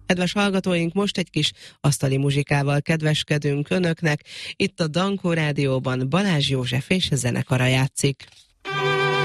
Kedves hallgatóink, most egy kis asztali muzsikával kedveskedünk önöknek. Itt a Dankó Rádióban Balázs József és zenekara játszik.